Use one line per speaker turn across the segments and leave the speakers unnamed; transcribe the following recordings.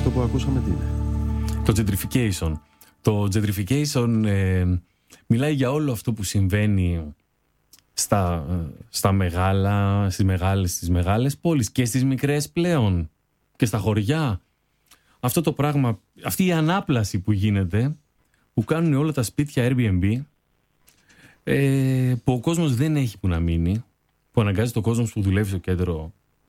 Αυτό που ακούσαμε τι είναι?
Το gentrification. Το gentrification μιλάει για όλο αυτό που συμβαίνει στα μεγάλα, στις μεγάλες πόλεις και στις μικρές πλέον και στα χωριά. Αυτό το πράγμα, αυτή η ανάπλαση που γίνεται, που κάνουν όλα τα σπίτια Airbnb, που ο κόσμος δεν έχει που να μείνει, που αναγκάζει τον κόσμο που δουλεύει στο κέντρο,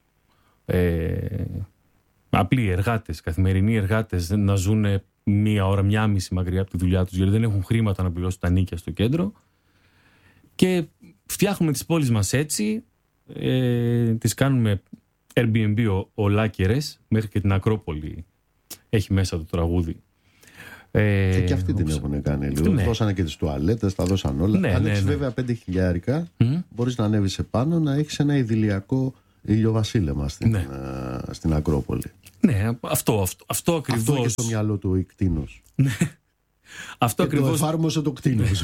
απλοί εργάτες, καθημερινοί εργάτες, να ζουν μία ώρα, μία μισή μακριά από τη δουλειά τους, γιατί δεν έχουν χρήματα να πληρώσουν τα νίκια στο κέντρο. Και φτιάχνουμε τις πόλεις μας έτσι, τις κάνουμε Airbnb ολάκερες, μέχρι και την Ακρόπολη έχει μέσα το τραγούδι.
Και αυτοί την έχουν κάνει λίγο.
Ναι.
Δώσανε και τις τουαλέτες, τα δώσαν όλα.
Ναι,
Αν
ναι,
έχεις
ναι.
βέβαια 5.000, μπορείς να ανέβεις επάνω, να έχεις ένα idηλιακό ηλιοβασίλεμα στην Ακρόπολη.
Ναι, αυτό ακριβώς.
Αυτό είχε στο μυαλό του ο κτήνος.
Αυτό
και
ακριβώς.
το εφάρμοσε το κτήνος.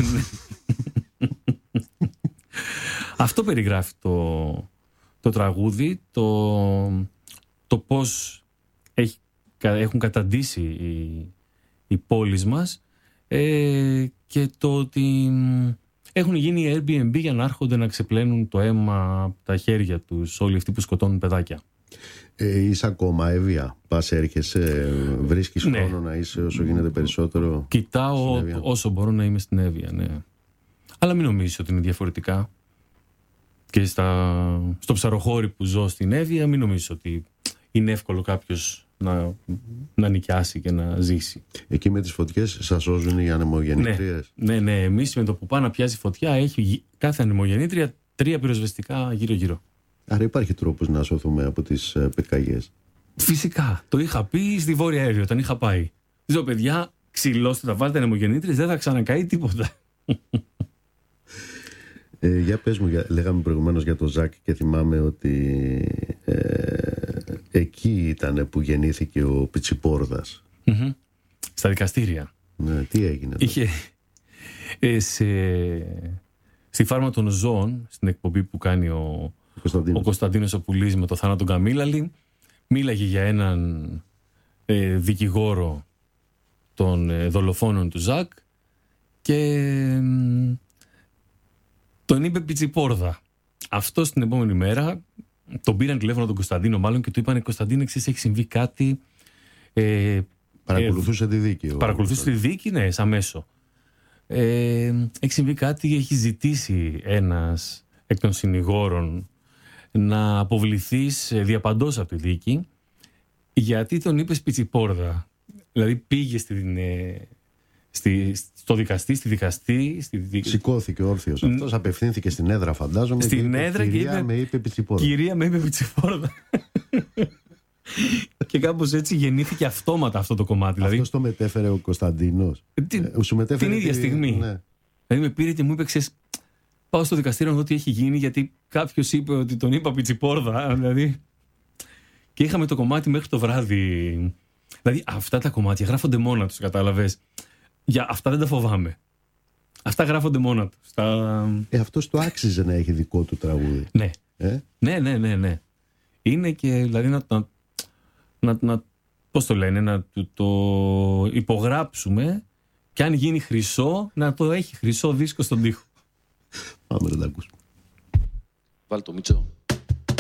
Αυτό περιγράφει το τραγούδι, το πώς έχουν καταντήσει οι πόλεις μας, και το ότι έχουν γίνει Airbnb για να έρχονται να ξεπλένουν το αίμα από τα χέρια τους όλοι αυτοί που σκοτώνουν παιδάκια.
Είσαι ακόμα Εύβοια? Πας, έρχεσαι, βρίσκεις χρόνο να είσαι όσο γίνεται περισσότερο?
Κοιτάω όσο μπορώ να είμαι στην Εύβοια, ναι. Αλλά μην νομίζεις ότι είναι διαφορετικά. Και στο ψαροχώρι που ζω στην Εύβοια, μην νομίζεις ότι είναι εύκολο κάποιος να νοικιάσει και να ζήσει.
Εκεί με τις φωτιές σας σώζουν οι ανεμογεννήτριες?
Ναι. Εμείς με το που πάει να πιάσει φωτιά, έχει κάθε ανεμογεννήτρια 3 πυροσβεστικά γύρω-γύρω.
Άρα υπάρχει τρόπος να σωθούμε από τις πυρκαγιές?
Φυσικά. Το είχα πει στη Βόρεια Εύβοια όταν είχα πάει. Λέω, παιδιά, ξυλώστε τα, βάλτε ανεμογεννήτριες, δεν θα ξανακαεί τίποτα.
Για πες μου, λέγαμε προηγουμένως για το Ζακ και θυμάμαι ότι εκεί ήταν που γεννήθηκε ο Πιτσιπόρδας.
Στα δικαστήρια.
Ναι, τι έγινε?
Είχε στη Φάρμα των Ζώων, στην εκπομπή που κάνει ο Κωνσταντίνος ο Πουλής με το Θάνατο Καμίλαλη, μίλαγε για έναν δικηγόρο των δολοφόνων του Ζακ και τον είπε Πιτσιπόρδα. Αυτό την επόμενη μέρα τον πήραν τηλέφωνο τον Κωνσταντίνο μάλλον και του είπαν, Κωνσταντίνο, εξής, έχει συμβεί κάτι.
Παρακολουθούσε τη δίκη.
Παρακολουθούσε τη δίκη, ναι, σαν μέσο. Έχει συμβεί κάτι, έχει ζητήσει ένας εκ των συνηγόρων να αποβληθείς διαπαντός από τη δίκη, γιατί τον είπες Πιτσιπόρδα. Δηλαδή πήγε στο δικαστή, στη δικαστή.
Σηκώθηκε όρθιος αυτός, απευθύνθηκε στην έδρα, φαντάζομαι.
Στην έδρα
κυρία, με είπε Πιτσιπόρδα.
Κυρία, με είπε Πιτσιπόρδα. Και κάπως έτσι γεννήθηκε αυτόματα αυτό το κομμάτι.
Αυτό
δηλαδή,
το μετέφερε ο Κωνσταντίνος.
Την ίδια στιγμή.
Ναι.
Δηλαδή με πήρε και μου είπε, ξέρεις, πάω στο δικαστήριο να δω τι έχει γίνει, γιατί κάποιος είπε ότι τον είπα Πιτσιπόρδα. Δηλαδή. Και είχαμε το κομμάτι μέχρι το βράδυ. Δηλαδή αυτά τα κομμάτια γράφονται μόνα τους, κατάλαβες. Για αυτά δεν τα φοβάμαι. Αυτά γράφονται μόνα τους.
Αυτός το άξιζε να έχει δικό του τραγούδι.
Ναι. Ναι. Είναι και δηλαδή πώς το λένε, να το υπογράψουμε και αν γίνει χρυσό, να το έχει χρυσό δίσκο στον τοίχο.
Πάμε να τα ακούσουμε.
Βάλ' το, Μίτσο.